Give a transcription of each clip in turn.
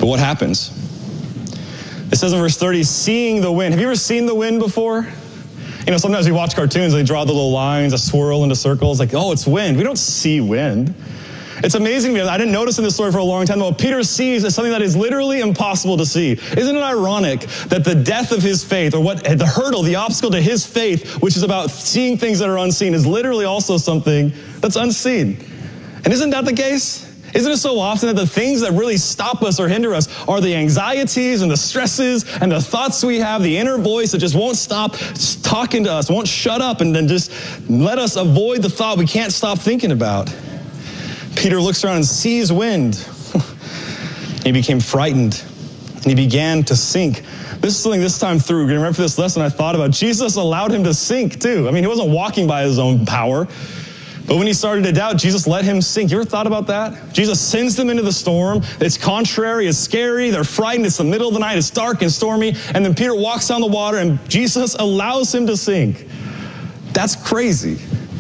But what happens? It says in verse 30, seeing the wind. Have you ever seen the wind before? You know, sometimes we watch cartoons, they draw the little lines, a swirl into circles, like, oh, it's wind. We don't see wind. It's amazing because I didn't notice in this story for a long time, but what Peter sees is something that is literally impossible to see. Isn't it ironic that the death of his faith, or what the hurdle, the obstacle to his faith, which is about seeing things that are unseen, is literally also something that's unseen? And isn't that the case? Isn't it so often that the things that really stop us or hinder us are the anxieties and the stresses and the thoughts we have, the inner voice that just won't stop talking to us, won't shut up, and then just let us avoid the thought we can't stop thinking about? Peter looks around and sees wind. He became frightened, and he began to sink. This is something this time through, remember for this lesson I thought about, Jesus allowed him to sink too. I mean, he wasn't walking by his own power. But when he started to doubt, Jesus let him sink. You ever thought about that? Jesus sends them into the storm. It's contrary, it's scary, they're frightened, it's the middle of the night, it's dark and stormy, and then Peter walks down the water and Jesus allows him to sink. That's crazy.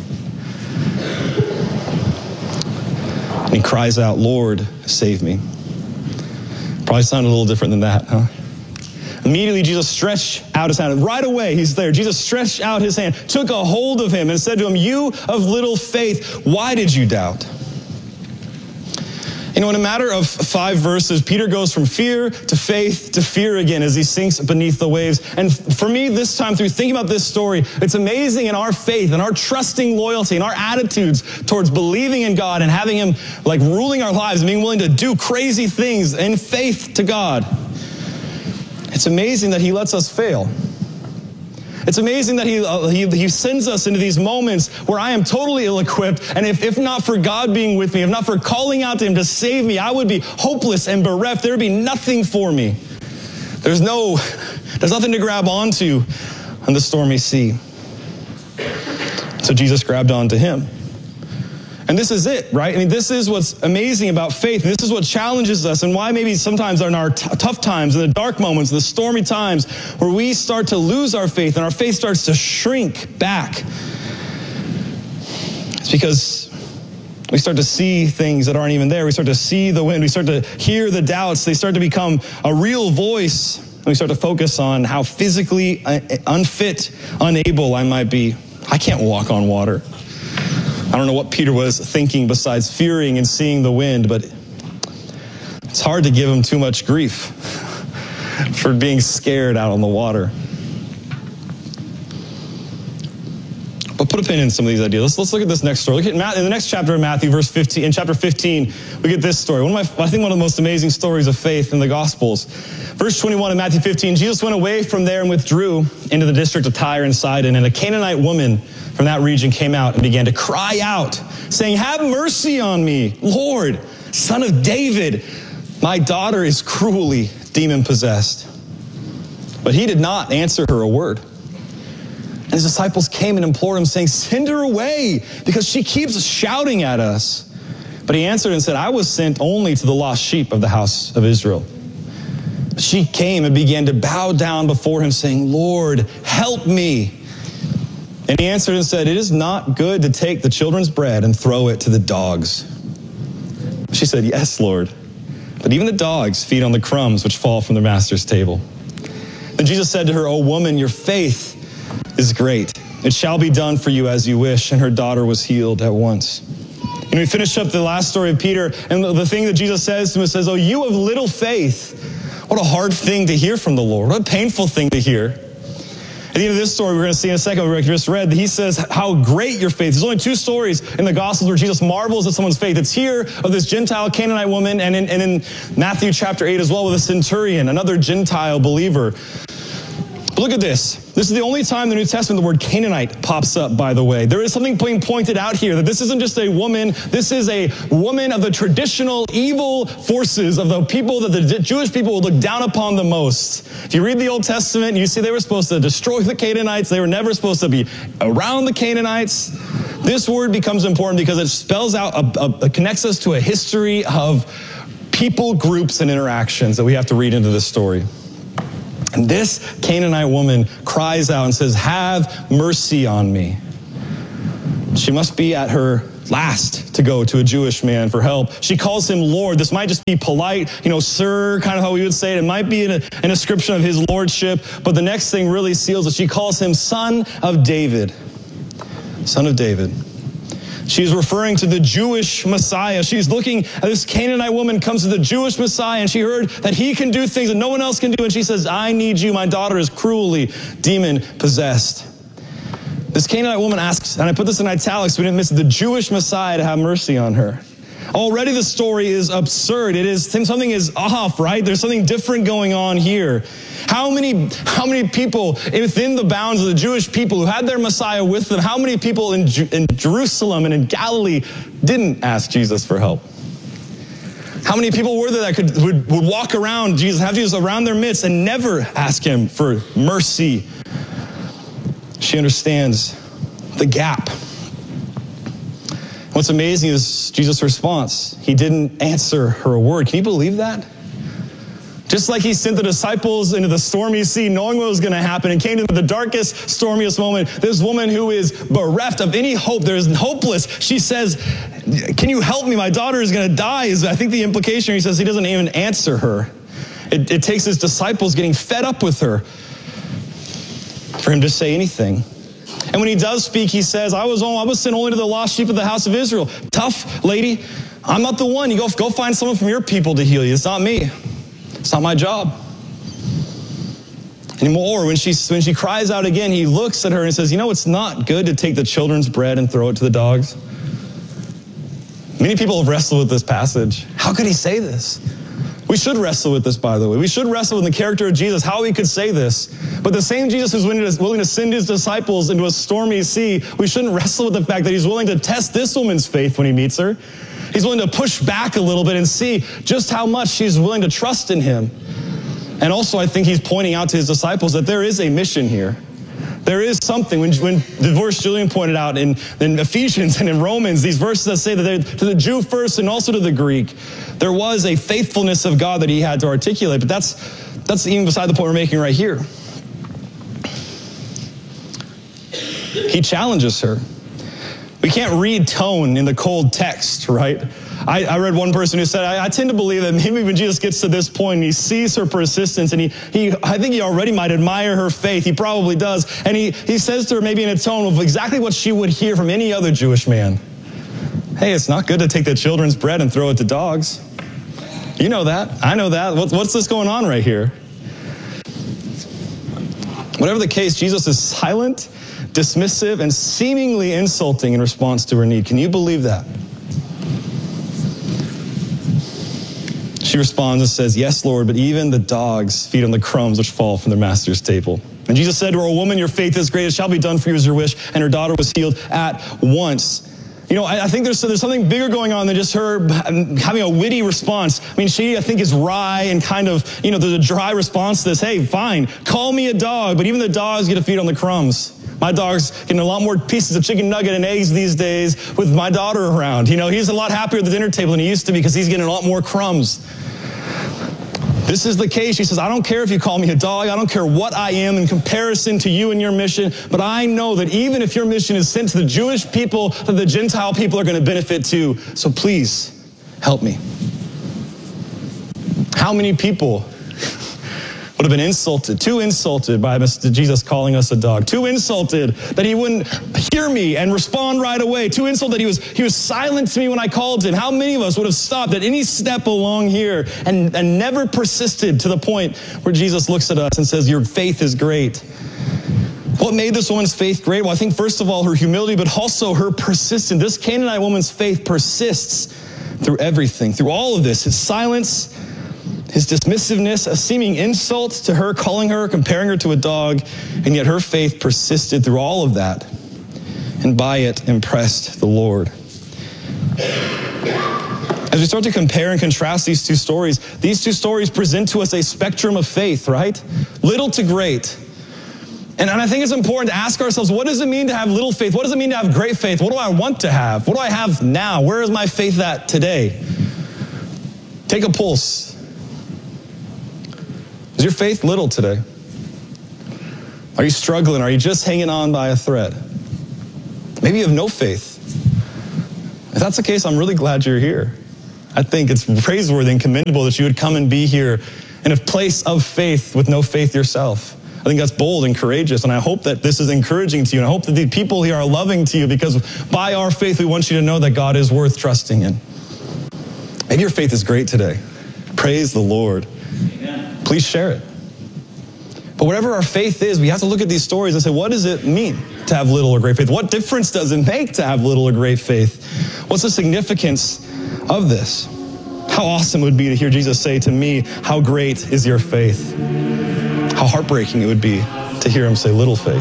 And he cries out, Lord, save me. Probably sounded a little different than that, huh? Immediately, Jesus stretched out his hand. And right away, he's there. Jesus stretched out his hand, took a hold of him, and said to him, you of little faith, why did you doubt? You know, in a matter of 5 verses, Peter goes from fear to faith to fear again as he sinks beneath the waves. And for me, this time through thinking about this story, it's amazing in our faith and our trusting loyalty and our attitudes towards believing in God and having him like ruling our lives and being willing to do crazy things in faith to God. It's amazing that he lets us fail. It's amazing that he sends us into these moments where I am totally ill-equipped, and if not for God being with me, if not for calling out to him to save me, I would be hopeless and bereft. There would be nothing for me. There's nothing to grab onto on the stormy sea. So Jesus grabbed onto him. And this is it, right? I mean, this is what's amazing about faith. This is what challenges us, and why maybe sometimes in our tough times, in the dark moments, the stormy times, where we start to lose our faith and our faith starts to shrink back. It's because we start to see things that aren't even there. We start to see the wind. We start to hear the doubts. They start to become a real voice. And we start to focus on how physically unfit, unable I might be. I can't walk on water. I don't know what Peter was thinking besides fearing and seeing the wind, but it's hard to give him too much grief for being scared out on the water. But put a pin in some of these ideas. Let's look at this next story. Look at in the next chapter of Matthew, verse 15. In chapter 15, we get this story. I think one of the most amazing stories of faith in the Gospels. Verse 21 of Matthew 15, Jesus went away from there and withdrew into the district of Tyre and Sidon, and a Canaanite woman from that region came out and began to cry out, saying, have mercy on me, Lord, Son of David. My daughter is cruelly demon-possessed. But he did not answer her a word. And his disciples came and implored him, saying, send her away, because she keeps shouting at us. But he answered and said, I was sent only to the lost sheep of the house of Israel. She came and began to bow down before him, saying, Lord, help me. And he answered and said, it is not good to take the children's bread and throw it to the dogs. She said, yes, Lord. But even the dogs feed on the crumbs which fall from their master's table. Then Jesus said to her, O woman, your faith is great. It shall be done for you as you wish. And her daughter was healed at once. And we finish up the last story of Peter, and the thing that Jesus says to him says, oh, you of little faith. What a hard thing to hear from the Lord. What a painful thing to hear. At the end of this story, we're going to see in a second, we just read, he says how great your faith is. There's only 2 stories in the Gospels where Jesus marvels at someone's faith. It's here of this Gentile Canaanite woman, and in Matthew chapter 8 as well with a centurion, another Gentile believer. But look at this. This is the only time in the New Testament the word Canaanite pops up, by the way. There is something being pointed out here, that this isn't just a woman. This is a woman of the traditional evil forces of the people that the Jewish people would look down upon the most. If you read the Old Testament, you see they were supposed to destroy the Canaanites. They were never supposed to be around the Canaanites. This word becomes important because it spells out, connects us to a history of people, groups, and interactions that we have to read into this story. And this Canaanite woman cries out and says, have mercy on me. She must be at her last to go to a Jewish man for help. She calls him Lord. This might just be polite, sir, kind of how we would say it. It might be an ascription of his lordship, but the next thing really seals it. She calls him Son of David. Son of David. She's referring to the Jewish Messiah. She's looking at this Canaanite woman comes to the Jewish Messiah, and she heard that he can do things that no one else can do, and she says, I need you. My daughter is cruelly demon-possessed. This Canaanite woman asks, and I put this in italics so we didn't miss the Jewish Messiah to have mercy on her. Already the story is absurd. Something is off, right? There's something different going on here. How many people within the bounds of the Jewish people who had their Messiah with them, how many people in Jerusalem and in Galilee didn't ask Jesus for help? How many people were there that would walk around Jesus, have Jesus around their midst and never ask him for mercy? She understands the gap. What's amazing is Jesus' response. He didn't answer her a word. Can you believe that? Just like he sent the disciples into the stormy sea, knowing what was going to happen, and came into the darkest, stormiest moment, this woman who is bereft of any hope, there is hopeless, she says, can you help me? My daughter is going to die. I think the implication, he says he doesn't even answer her. It takes his disciples getting fed up with her for him to say anything. And when he does speak, he says, I was sent only to the lost sheep of the house of Israel. Tough lady. I'm not the one. You go find someone from your people to heal you. It's not me. It's not my job. Anymore, when she cries out again, he looks at her and says, it's not good to take the children's bread and throw it to the dogs. Many people have wrestled with this passage. How could he say this? We should wrestle with this, by the way. We should wrestle with the character of Jesus, how he could say this. But the same Jesus who's willing to send his disciples into a stormy sea, we shouldn't wrestle with the fact that he's willing to test this woman's faith when he meets her. He's willing to push back a little bit and see just how much she's willing to trust in him. And also, I think he's pointing out to his disciples that there is a mission here. There is something. When the verse Julian pointed out in Ephesians and in Romans, these verses that say that to the Jew first and also to the Greek, there was a faithfulness of God that he had to articulate. But that's even beside the point we're making right here. He challenges her. We can't read tone in the cold text, right? I read one person who said, I tend to believe that maybe when Jesus gets to this point and he sees her persistence and I think he already might admire her faith. He probably does. And he says to her maybe in a tone of exactly what she would hear from any other Jewish man. Hey, it's not good to take the children's bread and throw it to dogs. You know that. I know that. What's this going on right here? Whatever the case, Jesus is silent, dismissive, and seemingly insulting in response to her need. Can you believe that? She responds and says, yes, Lord, but even the dogs feed on the crumbs which fall from their master's table. And Jesus said to her, woman, your faith is great. It shall be done for you as your wish. And her daughter was healed at once. I think there's something bigger going on than just her having a witty response. She, I think, is wry and kind of, there's a dry response to this. Hey, fine, call me a dog, but even the dogs get to feed on the crumbs. My dog's getting a lot more pieces of chicken nugget and eggs these days with my daughter around. He's a lot happier at the dinner table than he used to be because he's getting a lot more crumbs. This is the case. She says, I don't care if you call me a dog. I don't care what I am in comparison to you and your mission. But I know that even if your mission is sent to the Jewish people, that the Gentile people are going to benefit too. So please help me. How many people would have been insulted, too insulted by Jesus calling us a dog, too insulted that he wouldn't hear me and respond right away, too insulted that he was silent to me when I called him. How many of us would have stopped at any step along here and never persisted to the point where Jesus looks at us and says, your faith is great? What made this woman's faith great? Well, I think first of all, her humility, but also her persistence. This Canaanite woman's faith persists through everything, through all of this. His silence, his dismissiveness, a seeming insult to her, calling her, comparing her to a dog, and yet her faith persisted through all of that, and by it impressed the Lord. As we start to compare and contrast these two stories present to us a spectrum of faith, right? Little to great. And I think it's important to ask ourselves, what does it mean to have little faith? What does it mean to have great faith? What do I want to have? What do I have now? Where is my faith at today? Take a pulse. Is your faith little today? Are you struggling? Are you just hanging on by a thread? Maybe you have no faith. If that's the case, I'm really glad you're here. I think it's praiseworthy and commendable that you would come and be here in a place of faith with no faith yourself. I think that's bold and courageous, and I hope that this is encouraging to you, and I hope that the people here are loving to you, because by our faith, we want you to know that God is worth trusting in. Maybe your faith is great today. Praise the Lord. Amen. Please share it. But whatever our faith is, we have to look at these stories and say, what does it mean to have little or great faith? What difference does it make to have little or great faith? What's the significance of this? How awesome it would be to hear Jesus say to me, how great is your faith? How heartbreaking it would be to hear him say little faith.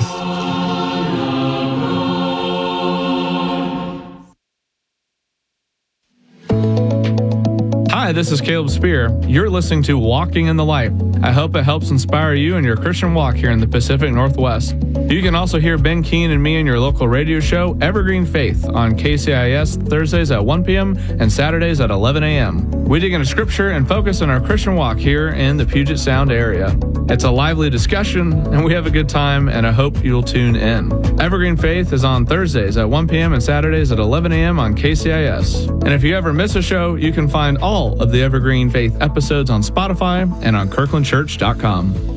Hi, this is Caleb Spear. You're listening to Walking in the Light. I hope it helps inspire you in your Christian walk here in the Pacific Northwest. You can also hear Ben Keene and me in your local radio show, Evergreen Faith, on KCIS Thursdays at 1 p.m. and Saturdays at 11 a.m. We dig into Scripture and focus on our Christian walk here in the Puget Sound area. It's a lively discussion, and we have a good time, and I hope you'll tune in. Evergreen Faith is on Thursdays at 1 p.m. and Saturdays at 11 a.m. on KCIS. And if you ever miss a show, you can find all of the Evergreen Faith episodes on Spotify and on kirklandchurch.com.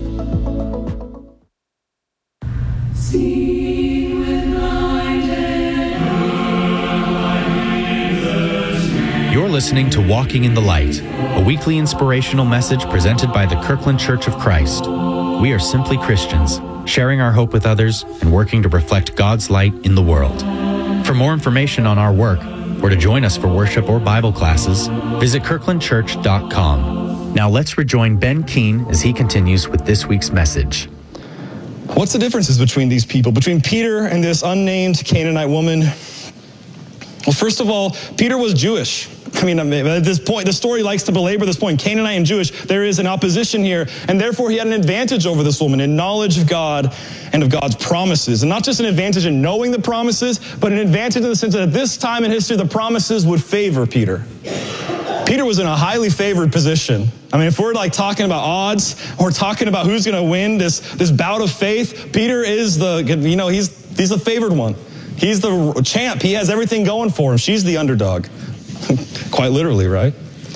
You're listening to Walking in the Light, a weekly inspirational message presented by the Kirkland Church of Christ. We are simply Christians, sharing our hope with others and working to reflect God's light in the world. For more information on our work, or to join us for worship or Bible classes, visit kirklandchurch.com. Now let's rejoin Ben Keene as he continues with this week's message. What's the differences between these people, between Peter and this unnamed Canaanite woman? Well, first of all, Peter was Jewish. I mean, at this point, the story likes to belabor this point. Canaanite and Jewish, there is an opposition here, and therefore he had an advantage over this woman in knowledge of God and of God's promises. And not just an advantage in knowing the promises, but an advantage in the sense that at this time in history, the promises would favor Peter. Peter was in a highly favored position. I mean, if we're like talking about odds, or talking about who's going to win this bout of faith, Peter is he's the favored one. He's the champ. He has everything going for him. She's the underdog. Quite literally, right?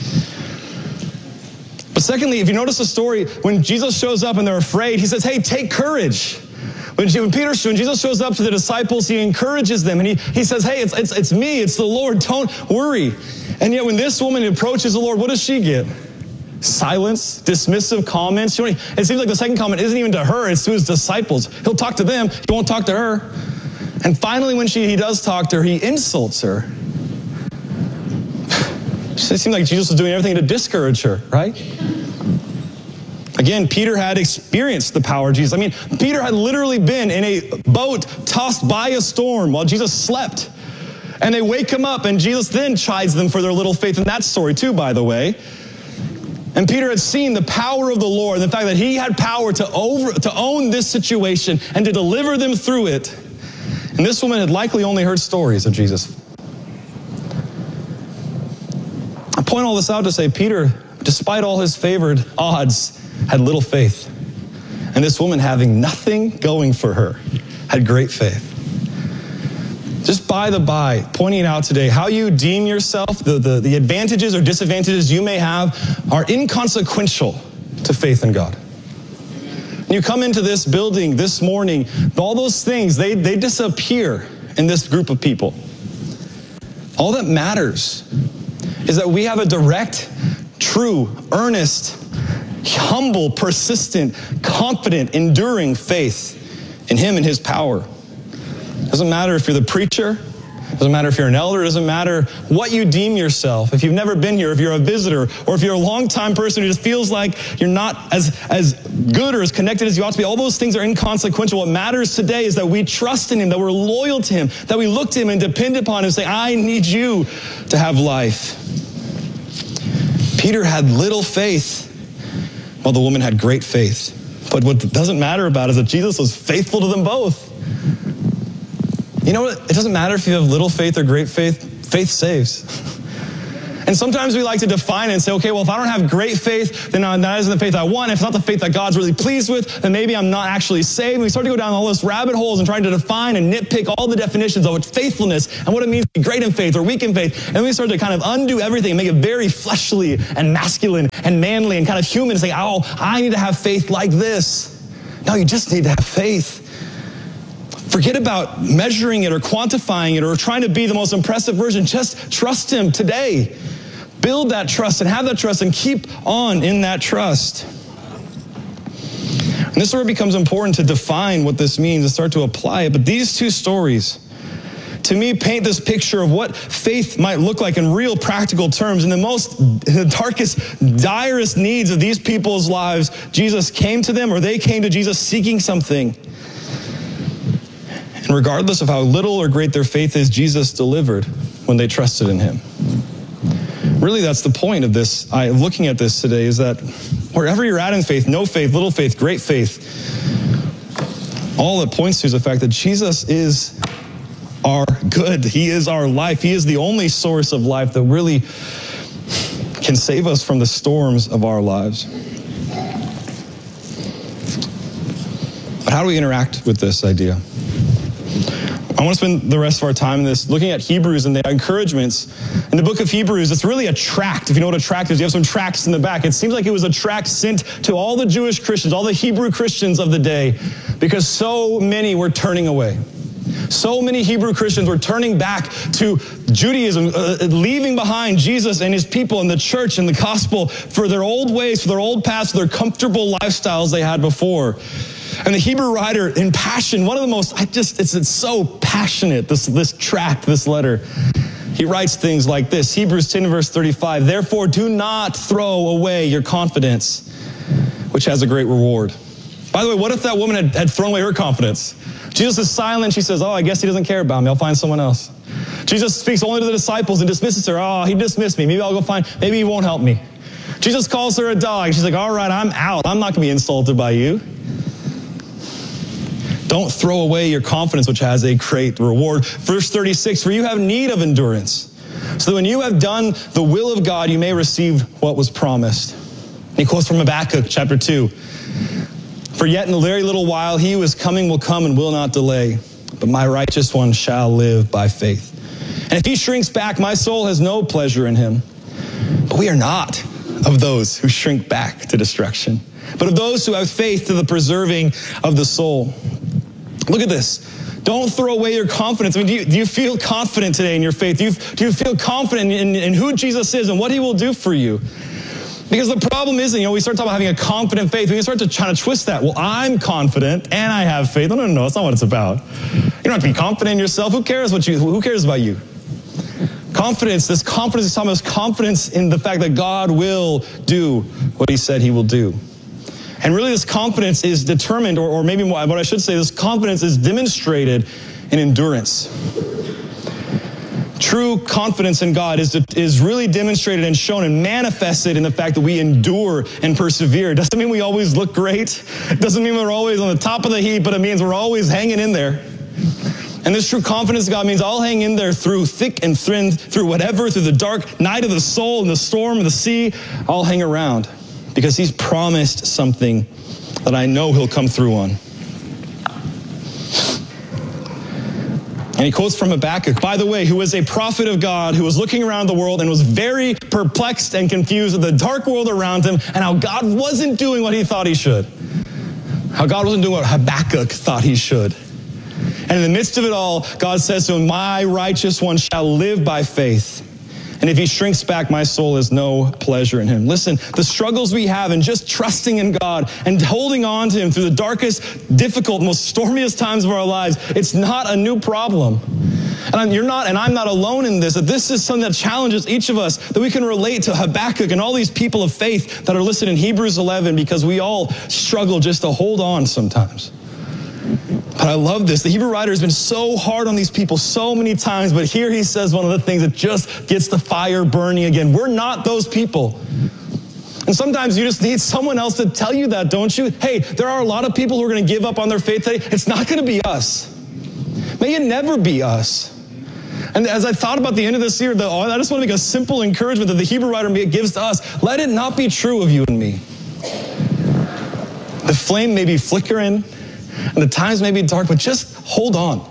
But secondly, if you notice the story, when Jesus shows up and they're afraid, he says, hey, take courage. When Jesus shows up to the disciples, he encourages them, and he says, hey, it's me, it's the Lord, don't worry. And yet when this woman approaches the Lord, what does she get? Silence, dismissive comments. It seems like the second comment isn't even to her, it's to his disciples. He'll talk to them, he won't talk to her. And finally, when he does talk to her, he insults her. It seemed like Jesus was doing everything to discourage her, right? Again, Peter had experienced the power of Jesus. I mean, Peter had literally been in a boat tossed by a storm while Jesus slept. And they wake him up, and Jesus then chides them for their little faith in that story too, by the way. And Peter had seen the power of the Lord, and the fact that he had power to own this situation and to deliver them through it. And this woman had likely only heard stories of Jesus. I point all this out to say Peter, despite all his favored odds, had little faith. And this woman, having nothing going for her, had great faith. Just by the by, pointing out today, how you deem yourself, the advantages or disadvantages you may have are inconsequential to faith in God. When you come into this building this morning, all those things, they disappear in this group of people. All that matters is that we have a direct, true, earnest, humble, persistent, confident, enduring faith in Him and His power. It doesn't matter if you're the preacher, it doesn't matter if you're an elder, it doesn't matter what you deem yourself. If you've never been here, if you're a visitor, or if you're a long-time person who just feels like you're not as good or as connected as you ought to be, all those things are inconsequential. What matters today is that we trust in Him, that we're loyal to Him, that we look to Him and depend upon Him and say, I need you to have life. Peter had little faith, while the woman had great faith. But what doesn't matter about it is that Jesus was faithful to them both. You know what? It doesn't matter if you have little faith or great faith. Faith saves. And And sometimes we like to define it and say, okay, well, if I don't have great faith, then that isn't the faith I want. If it's not the faith that God's really pleased with, then maybe I'm not actually saved. And we start to go down all those rabbit holes and trying to define and nitpick all the definitions of faithfulness and what it means to be great in faith or weak in faith. And then we start to kind of undo everything and make it very fleshly and masculine and manly and kind of human and say, oh, I need to have faith like this. No, you just need to have faith. Forget about measuring it or quantifying it or trying to be the most impressive version. Just trust him today. Build that trust and have that trust and keep on in that trust. And this is where it becomes important to define what this means and start to apply it. But these two stories, to me, paint this picture of what faith might look like in real practical terms. In the darkest, direst needs of these people's lives, Jesus came to them, or they came to Jesus seeking something. And regardless of how little or great their faith is, Jesus delivered when they trusted in him. Really, that's the point of this. Looking at this today is that wherever you're at in faith, no faith, little faith, great faith, all it points to is the fact that Jesus is our good. He is our life. He is the only source of life that really can save us from the storms of our lives. But how do we interact with this idea? I want to spend the rest of our time in this looking at Hebrews and the encouragements. In the book of Hebrews, it's really a tract. If you know what a tract is, you have some tracts in the back. It seems like it was a tract sent to all the Jewish Christians, all the Hebrew Christians of the day, because so many were turning away. So many Hebrew Christians were turning back to Judaism, leaving behind Jesus and his people and the church and the gospel for their old ways, for their old paths, for their comfortable lifestyles they had before. And the Hebrew writer, in passion, one of the most, it's so passionate, this tract, this letter. He writes things like this, Hebrews 10 verse 35, therefore do not throw away your confidence, which has a great reward. By the way, what if that woman had thrown away her confidence? Jesus is silent. She says, oh, I guess he doesn't care about me. I'll find someone else. Jesus speaks only to the disciples and dismisses her. Oh, he dismissed me. Maybe I'll go maybe he won't help me. Jesus calls her a dog. She's like, all right, I'm out. I'm not going to be insulted by you. Don't throw away your confidence, which has a great reward. Verse 36, for you have need of endurance, so that when you have done the will of God, you may receive what was promised. He quotes from Habakkuk chapter 2. For yet in a very little while, he who is coming will come and will not delay. But my righteous one shall live by faith. And if he shrinks back, my soul has no pleasure in him. But we are not of those who shrink back to destruction, but of those who have faith to the preserving of the soul. Look at this. Don't throw away your confidence. I mean, do you feel confident today in your faith? Do you feel confident in who Jesus is and what he will do for you? Because the problem isn't, we start talking about having a confident faith. We start to try to twist that. Well, I'm confident and I have faith. No, that's not what it's about. You don't have to be confident in yourself. Who cares about you? Confidence, this confidence is talking about confidence in the fact that God will do what he said he will do. And really this confidence is determined, or maybe what I should say, this confidence is demonstrated in endurance. True confidence in God is really demonstrated and shown and manifested in the fact that we endure and persevere. It doesn't mean we always look great. It doesn't mean we're always on the top of the heap, but it means we're always hanging in there. And this true confidence in God means I'll hang in there through thick and thin, through whatever, through the dark night of the soul and the storm of the sea. I'll hang around because he's promised something that I know he'll come through on. And he quotes from Habakkuk, by the way, who was a prophet of God, who was looking around the world and was very perplexed and confused with the dark world around him and how God wasn't doing what he thought he should. How God wasn't doing what Habakkuk thought he should. And in the midst of it all, God says to him, my righteous one shall live by faith. And if he shrinks back, my soul has no pleasure in him. Listen, the struggles we have in just trusting in God and holding on to him through the darkest, difficult, most stormiest times of our lives, it's not a new problem. And I'm not alone in this, that this is something that challenges each of us, that we can relate to Habakkuk and all these people of faith that are listed in Hebrews 11, because we all struggle just to hold on sometimes. But I love this. The Hebrew writer has been so hard on these people so many times, but here he says one of the things that just gets the fire burning again. We're not those people. And sometimes you just need someone else to tell you that, don't you? Hey, there are a lot of people who are going to give up on their faith today. It's not going to be us. May it never be us. And as I thought about the end of this year, I just want to make a simple encouragement that the Hebrew writer gives to us. Let it not be true of you and me. The flame may be flickering, and the times may be dark, but just hold on.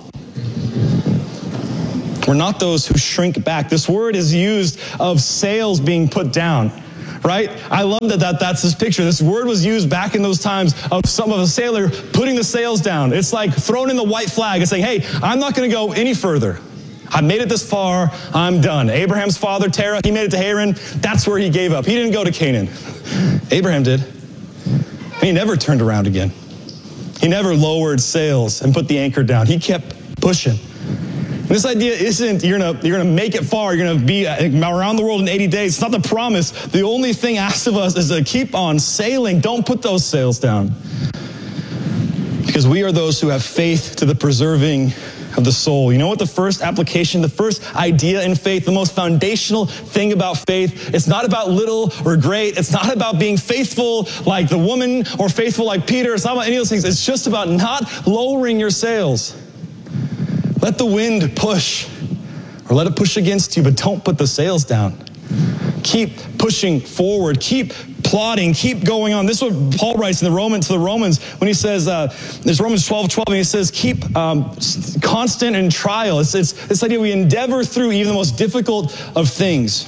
We're not those who shrink back. This word is used of sails being put down, right? I love that's this picture. This word was used back in those times of a sailor putting the sails down. It's like throwing in the white flag and saying, hey, I'm not going to go any further. I made it this far. I'm done. Abraham's father, Terah, he made it to Haran. That's where he gave up. He didn't go to Canaan. Abraham did. And he never turned around again. He never lowered sails and put the anchor down. He kept pushing. This idea isn't you're gonna make it far, you're gonna be around the world in 80 days. It's not the promise. The only thing asked of us is to keep on sailing. Don't put those sails down. Because we are those who have faith to the preserving of the soul. You know what the first application, the first idea in faith, the most foundational thing about faith, it's not about little or great. It's not about being faithful like the woman or faithful like Peter. It's not about any of those things. It's just about not lowering your sails. Let the wind push, or let it push against you, but don't put the sails down. Keep pushing forward. Keep plodding. Keep going on. This is what Paul writes to the Romans when he says, there's Romans 12:12, and he says, keep constant in trial. It's this idea we endeavor through even the most difficult of things.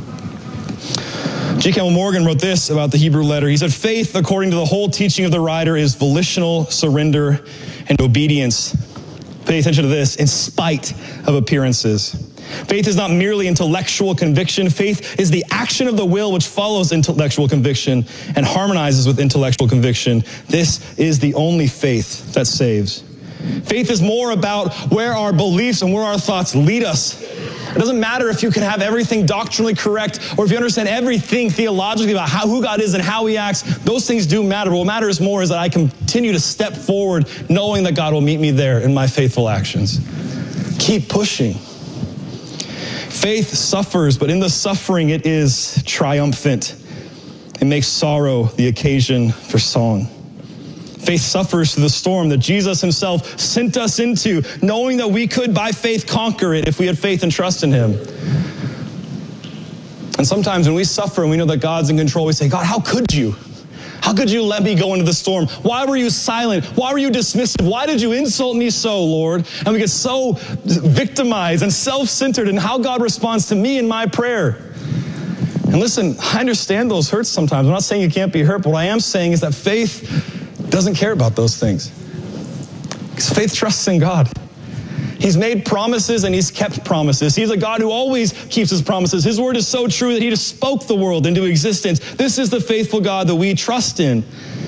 G. Campbell Morgan wrote this about the Hebrew letter. He said, faith, according to the whole teaching of the writer, is volitional surrender and obedience. Pay attention to this, in spite of appearances. Faith is not merely intellectual conviction. Faith is the action of the will which follows intellectual conviction and harmonizes with intellectual conviction. This is the only faith that saves. Faith is more about where our beliefs and where our thoughts lead us. It doesn't matter if you can have everything doctrinally correct or if you understand everything theologically about who God is and how he acts. Those things do matter. But what matters more is that I continue to step forward knowing that God will meet me there in my faithful actions. Keep pushing. Faith suffers, but in the suffering it is triumphant. It makes sorrow the occasion for song. Faith suffers through the storm that Jesus himself sent us into, knowing that we could, by faith, conquer it if we had faith and trust in him. And sometimes when we suffer and we know that God's in control, we say, God, how could you? How could you let me go into the storm? Why were you silent? Why were you dismissive? Why did you insult me so, Lord? And we get so victimized and self-centered in how God responds to me in my prayer. And listen, I understand those hurts sometimes. I'm not saying you can't be hurt, but what I am saying is that faith doesn't care about those things. Because faith trusts in God. He's made promises and he's kept promises. He's a God who always keeps his promises. His word is so true that he just spoke the world into existence. This is the faithful God that we trust in.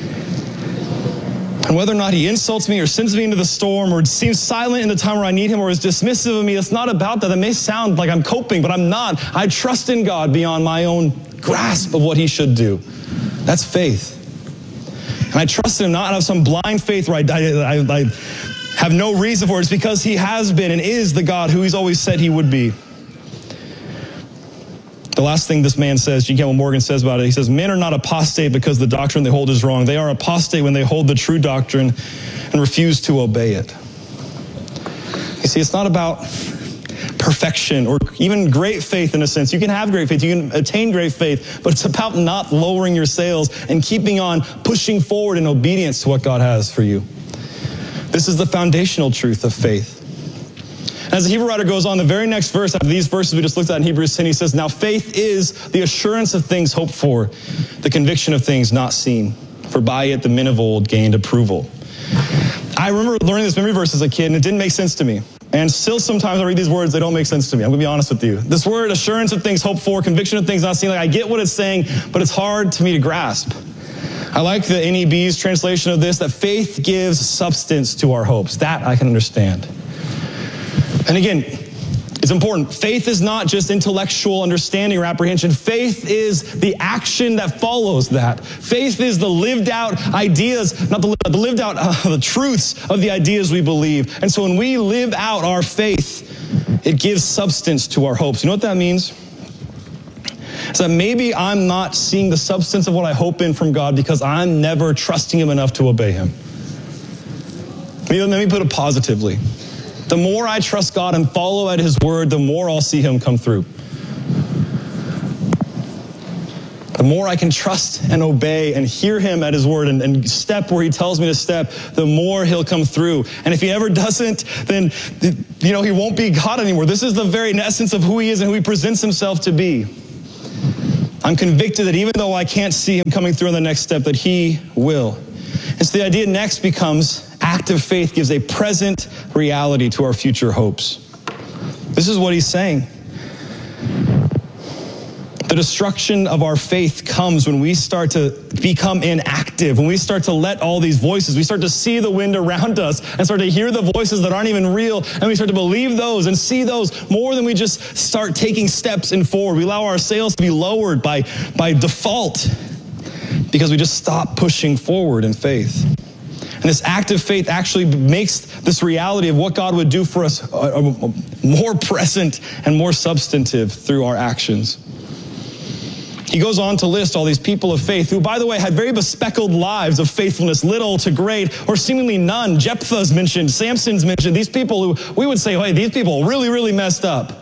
And whether or not he insults me or sends me into the storm or seems silent in the time where I need him or is dismissive of me, it's not about that. It may sound like I'm coping, but I'm not. I trust in God beyond my own grasp of what he should do. That's faith. And I trust in him not out of some blind faith where I have no reason for it. It's because he has been and is the God who he's always said he would be. The last thing this man says, G. Campbell Morgan says about it, he says, men are not apostate because the doctrine they hold is wrong. They are apostate when they hold the true doctrine and refuse to obey it. You see, it's not about perfection or even great faith in a sense. You can have great faith, you can attain great faith, but it's about not lowering your sails and keeping on pushing forward in obedience to what God has for you. This is the foundational truth of faith. As the Hebrew writer goes on, the very next verse after these verses we just looked at in Hebrews 10, he says, now faith is the assurance of things hoped for, the conviction of things not seen. For by it the men of old gained approval. I remember learning this memory verse as a kid, and it didn't make sense to me. And still sometimes I read these words, they don't make sense to me. I'm going to be honest with you. This word, assurance of things hoped for, conviction of things not seen, like I get what it's saying, but it's hard to me to grasp. I like the NEB's translation of this, that faith gives substance to our hopes. That I can understand. And again, it's important. Faith is not just intellectual understanding or apprehension. Faith is the action that follows that. Faith is the lived out ideas, not the lived out the truths of the ideas we believe. And so when we live out our faith, it gives substance to our hopes. You know what that means? It's that maybe I'm not seeing the substance of what I hope in from God because I'm never trusting him enough to obey him. Let me put it positively. The more I trust God and follow at his word, the more I'll see him come through. The more I can trust and obey and hear him at his word and step where he tells me to step, the more he'll come through. And if he ever doesn't, then, he won't be God anymore. This is the very essence of who he is and who he presents himself to be. I'm convicted that even though I can't see him coming through on the next step, that he will. And so the idea next becomes active faith gives a present reality to our future hopes. This is what he's saying. The destruction of our faith comes when we start to become inactive, when we start to let all these voices, we start to see the wind around us and start to hear the voices that aren't even real, and we start to believe those and see those more than we just start taking steps in forward. We allow our sails to be lowered by default because we just stop pushing forward in faith. And this active faith actually makes this reality of what God would do for us more present and more substantive through our actions. He goes on to list all these people of faith who, by the way, had very bespectacled lives of faithfulness, little to great, or seemingly none. Jephthah's mentioned, Samson's mentioned, these people who we would say, hey, these people really, really messed up.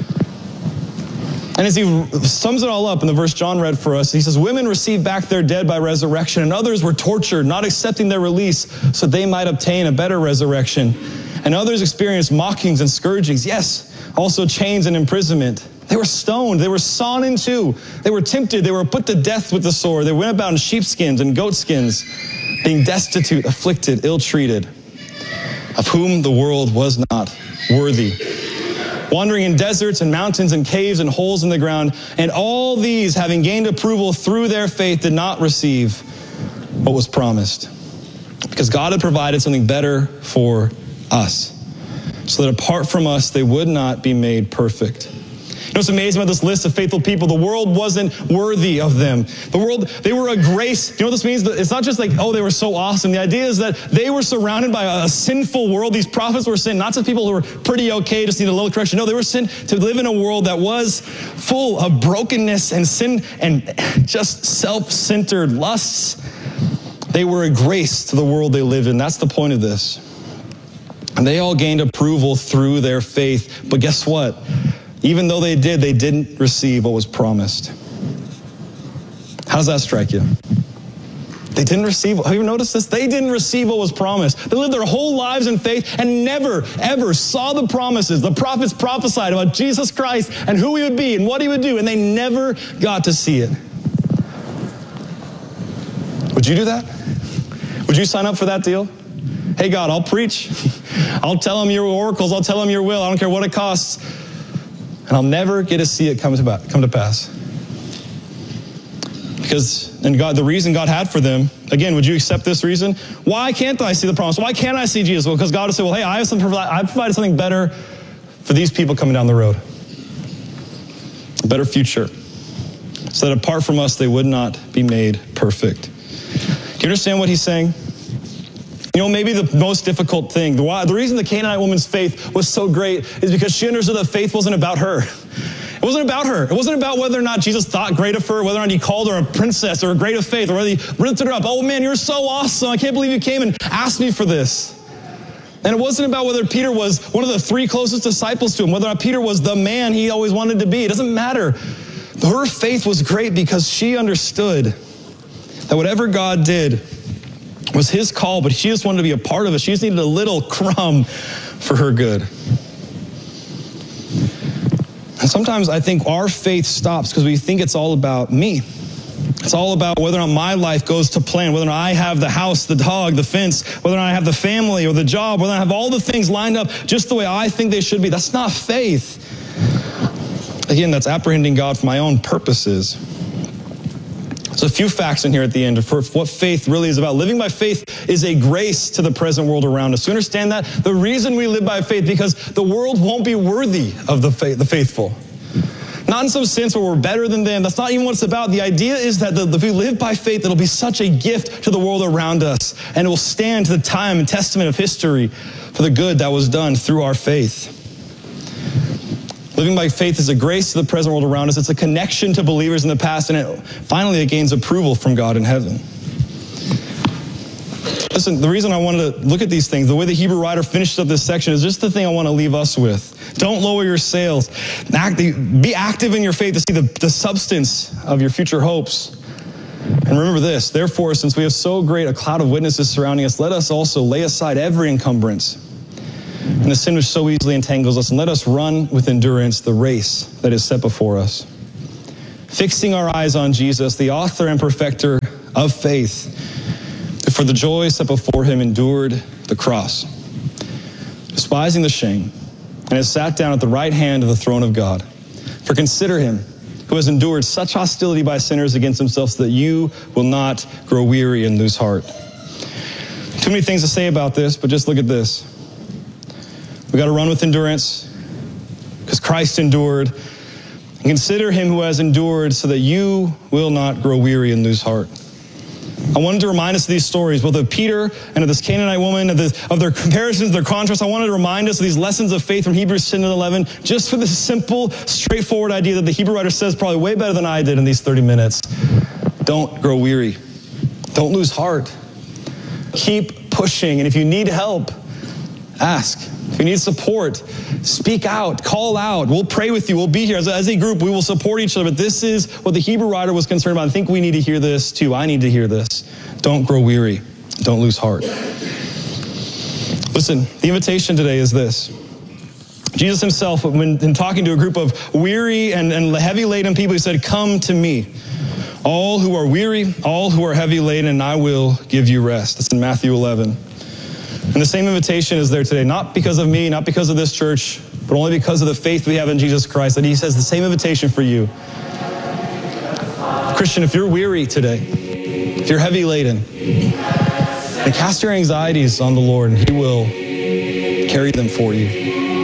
And as he sums it all up in the verse John read for us, he says, women received back their dead by resurrection, and others were tortured, not accepting their release so they might obtain a better resurrection. And others experienced mockings and scourgings, yes, also chains and imprisonment. They were stoned. They were sawn in two. They were tempted. They were put to death with the sword. They went about in sheepskins and goatskins, being destitute, afflicted, ill-treated, of whom the world was not worthy. Wandering in deserts and mountains and caves and holes in the ground. And all these, having gained approval through their faith, did not receive what was promised. Because God had provided something better for us, so that apart from us, they would not be made perfect. You know what's amazing about this list of faithful people? The world wasn't worthy of them. The world, they were a grace. You know what this means? It's not just like, oh, they were so awesome. The idea is that they were surrounded by a sinful world. These prophets were sent not to people who were pretty okay, just need a little correction. No, they were sent to live in a world that was full of brokenness and sin and just self-centered lusts. They were a grace to the world they lived in. That's the point of this. And they all gained approval through their faith. But guess what? Even though they didn't receive what was promised. How does that strike you? They didn't receive, have you noticed this? They didn't receive what was promised. They lived their whole lives in faith and never, ever saw the promises. The prophets prophesied about Jesus Christ and who he would be and what he would do, and they never got to see it. Would you do that? Would you sign up for that deal? Hey God, I'll preach. I'll tell them your oracles. I'll tell them your will. I don't care what it costs. And I'll never get to see it come to pass. Because, and God, the reason God had for them, again, would you accept this reason? Why can't I see the promise? Why can't I see Jesus? Well, because God would say, well, hey, I've provided something better for these people coming down the road. A better future. So that apart from us, they would not be made perfect. Do you understand what he's saying? You know, maybe the most difficult thing, the reason the Canaanite woman's faith was so great is because she understood that faith wasn't about her. It wasn't about her. It wasn't about whether or not Jesus thought great of her, whether or not he called her a princess or a great of faith, or whether he lifted her up. Oh man, you're so awesome. I can't believe you came and asked me for this. And it wasn't about whether Peter was one of the three closest disciples to him, whether or not Peter was the man he always wanted to be. It doesn't matter. Her faith was great because she understood that whatever God did was his call, but she just wanted to be a part of it. She just needed a little crumb for her good. And sometimes I think our faith stops because we think it's all about me. It's all about whether or not my life goes to plan, whether or not I have the house, the dog, the fence, whether or not I have the family or the job, whether or not I have all the things lined up just the way I think they should be. That's not faith. Again, that's apprehending God for my own purposes. There's a few facts in here at the end for what faith really is about. Living by faith is a grace to the present world around us. You understand that? The reason we live by faith, because the world won't be worthy of the faithful. Not in some sense where we're better than them. That's not even what it's about. The idea is that if we live by faith, it'll be such a gift to the world around us, and it will stand to the time and testament of history for the good that was done through our faith. Living by faith is a grace to the present world around us. It's a connection to believers in the past, and finally it gains approval from God in heaven. Listen, the reason I wanted to look at these things, the way the Hebrew writer finished up this section, is just the thing I want to leave us with. Don't lower your sails. Be active in your faith to see the substance of your future hopes. And remember this, therefore, since we have so great a cloud of witnesses surrounding us, let us also lay aside every encumbrance and the sin which so easily entangles us, and let us run with endurance the race that is set before us. Fixing our eyes on Jesus, the author and perfecter of faith, who for the joy set before him endured the cross, despising the shame, and has sat down at the right hand of the throne of God. For consider him who has endured such hostility by sinners against himself, so that you will not grow weary and lose heart. Too many things to say about this, but just look at this. We got to run with endurance because Christ endured. And consider him who has endured, so that you will not grow weary and lose heart. I wanted to remind us of these stories, both of Peter and of this Canaanite woman, of their comparisons, their contrasts. I wanted to remind us of these lessons of faith from Hebrews 10 and 11, just for the simple, straightforward idea that the Hebrew writer says probably way better than I did in these 30 minutes. Don't grow weary. Don't lose heart. Keep pushing. And if you need help, ask. If you need support, speak out, call out. We'll pray with you. We'll be here. As a group, we will support each other. But this is what the Hebrew writer was concerned about. I think we need to hear this too. I need to hear this. Don't grow weary. Don't lose heart. Listen, the invitation today is this. Jesus himself, when talking to a group of weary and heavy laden people, he said, "Come to me, all who are weary, all who are heavy laden, and I will give you rest." That's in Matthew 11. And the same invitation is there today, not because of me, not because of this church, but only because of the faith we have in Jesus Christ, that he says the same invitation for you. Christian, if you're weary today, if you're heavy laden, then cast your anxieties on the Lord, and he will carry them for you.